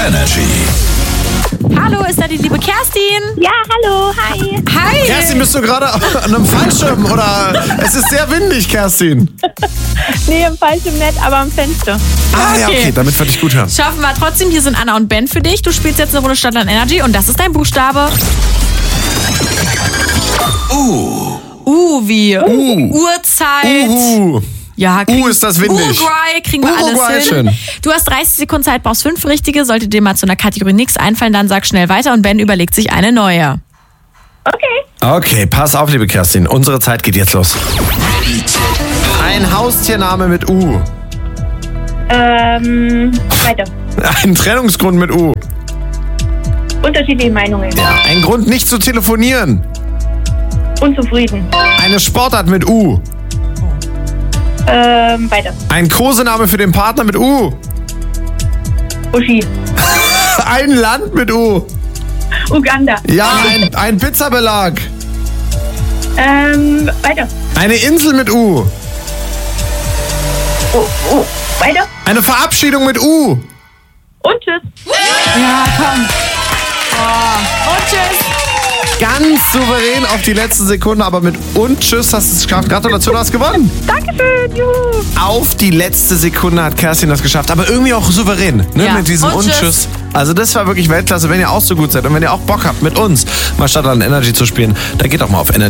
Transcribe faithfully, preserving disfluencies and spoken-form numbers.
Energy. Hallo, ist da die liebe Kerstin? Ja, hallo, hi. Hi. Kerstin, bist du gerade an einem Fallschirm oder es ist sehr windig, Kerstin? Nee, im Fallschirm nicht, aber am Fenster. Ah ja, Okay. okay, damit wir dich gut hören. Schaffen wir trotzdem. Hier sind Anna und Ben für dich. Du spielst jetzt eine Runde Stadtland Energy und das ist dein Buchstabe. Uh. U wie Uh. Uhrzeit. Uhu. Ja, kriegen- Uh, ist das windig. Uruguay kriegen wir Uruguay, alles hin. schön. Du hast dreißig Sekunden Zeit, brauchst fünf richtige. Sollte dir mal zu einer Kategorie nichts einfallen, dann sag schnell weiter und Ben überlegt sich eine neue. Okay. Okay, pass auf, liebe Kerstin. Unsere Zeit geht jetzt los. Ein Haustiername mit U. Ähm, weiter. Ein Trennungsgrund mit U. Unterschiedliche Meinungen. Ein Grund, nicht zu telefonieren. Unzufrieden. Eine Sportart mit U. Ähm, weiter. Ein Kosename für den Partner mit U. Uschi. Ein Land mit U. Uganda. Ja, ein, ein Pizzabelag. Ähm, weiter. Eine Insel mit U. Oh, oh, weiter. Eine Verabschiedung mit U. Und tschüss. Ja, komm. Oh. Und tschüss. Ganz souverän auf die letzte Sekunde, aber mit und tschüss hast du es geschafft. Gratulation, du hast gewonnen. Dankeschön, juhu. Auf die letzte Sekunde hat Kerstin das geschafft, aber irgendwie auch souverän, ne, Ja. mit diesem Und und tschüss. tschüss. Also das war wirklich Weltklasse. Wenn ihr auch so gut seid und wenn ihr auch Bock habt, mit uns mal Stadtland Energy zu spielen, dann geht doch mal auf Energy.